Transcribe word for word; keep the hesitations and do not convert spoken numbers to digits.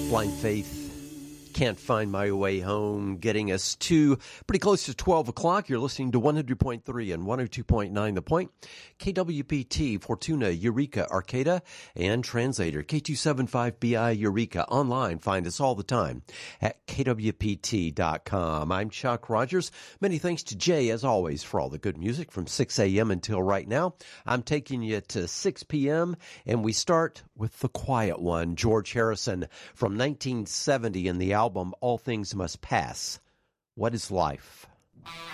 Blind Faith, Can't Find My Way Home, getting us to pretty close to twelve o'clock. You're listening to one hundred point three and one oh two point nine The Point, K W P T, Fortuna, Eureka, Arcata, and Translator, K two seventy-five B I Eureka. Online, find us all the time at K W P T dot com. I'm Chuck Rogers. Many thanks to Jay, as always, for all the good music from six a.m. until right now. I'm taking you to six p.m., and we start with the quiet one, George Harrison, from nineteen seventy in the album All Things Must Pass. What is Life?